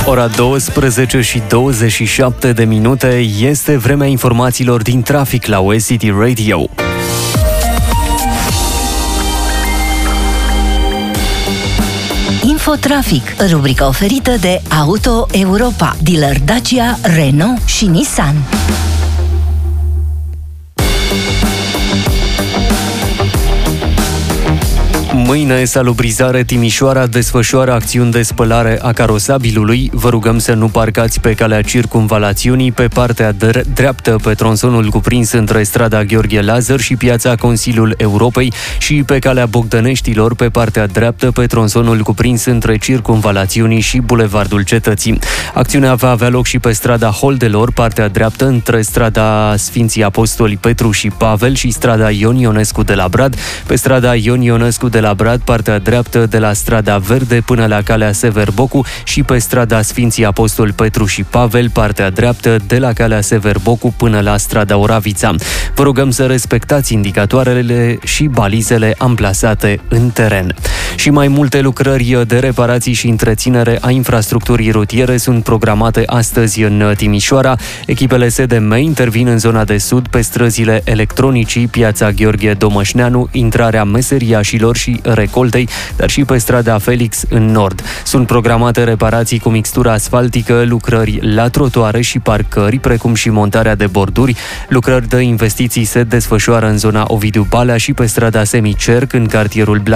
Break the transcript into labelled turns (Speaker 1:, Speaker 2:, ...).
Speaker 1: Ora 12:27 este vremea informațiilor din trafic la West City Radio.
Speaker 2: Infotrafic, rubrica oferită de Auto Europa, dealer Dacia, Renault și Nissan.
Speaker 1: Mâine, Salubrizare Timișoara desfășoară acțiuni de spălare a carosabilului. Vă rugăm să nu parcați pe calea circumvalațiunii pe partea dreaptă pe tronsonul cuprins între strada Gheorghe Lazăr și piața Consiliul Europei și pe calea Bogdăneștilor pe partea dreaptă pe tronsonul cuprins între circumvalațiunii și Bulevardul Cetății. Acțiunea va avea loc și pe strada Holdelor, partea dreaptă între strada Sfinții Apostoli Petru și Pavel și strada Ion Ionescu de la Brad, pe strada Ion Ionescu de la Brad, partea dreaptă de la strada Verde până la calea Sever Bocu și pe strada Sfinții Apostoli Petru și Pavel, partea dreaptă de la calea Sever Bocu până la strada Oravița. Vă rugăm să respectați indicatoarele și balizele amplasate în teren. Și mai multe lucrări de reparații și întreținere a infrastructurii rutiere sunt programate astăzi în Timișoara. Echipele SDM intervin în zona de sud pe străzile Electronicii, piața Gheorghe Domășneanu, intrarea Meseriașilor și Recoltei, dar și pe strada Felix în nord. Sunt programate reparații cu mixtură asfaltică, lucrări la trotuare și parcări, precum și montarea de borduri. Lucrări de investiții se desfășoară în zona Ovidiu Balea și pe strada Semicerc, în cartierul